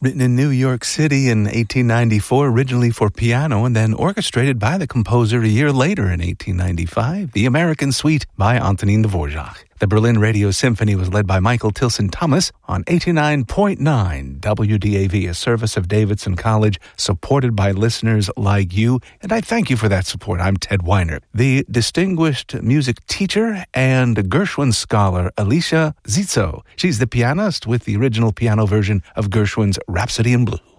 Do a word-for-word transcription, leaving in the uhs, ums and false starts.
Written in New York City in eighteen ninety-four, originally for piano, and then orchestrated by the composer a year later in eighteen ninety-five, The American Suite by Antonin Dvorak. The Berlin Radio Symphony was led by Michael Tilson Thomas on eighty-nine point nine W D A V, a service of Davidson College, supported by listeners like you, and I thank you for that support. I'm Ted Weiner. The distinguished music teacher and Gershwin scholar Alicia Zitzo. She's the pianist with the original piano version of Gershwin's Rhapsody in Blue.